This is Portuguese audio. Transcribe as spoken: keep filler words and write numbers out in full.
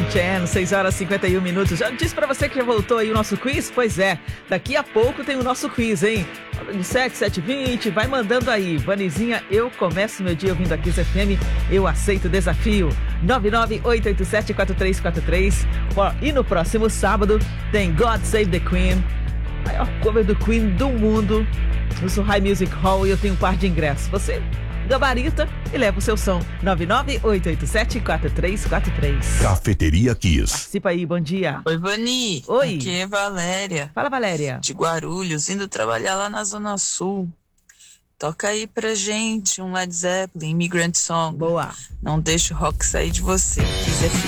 Chan, seis horas e cinquenta e um minutos. Já disse pra você que já voltou aí o nosso quiz? Pois é, daqui a pouco tem o nosso quiz, hein? De sete, sete e vinte, vai mandando aí. Vanizinha, eu começo meu dia ouvindo a Kiss F M, eu aceito o desafio. nove nove oito oito sete quatro três quatro três. E no próximo sábado tem God Save the Queen, maior cover do Queen do mundo, no Suhai Music Hall, e eu tenho um par de ingressos. Você gabarita e leva o seu som. nove nove oito oito sete quatro três quatro três. Cafeteria Kiss. Participa aí, bom dia. Oi, Vani. Oi. Aqui é Valéria. Fala, Valéria. De Guarulhos, indo trabalhar lá na Zona Sul. Toca aí pra gente um Led Zeppelin, Immigrant Song. Boa. Não deixa o rock sair de você. Kiss F M.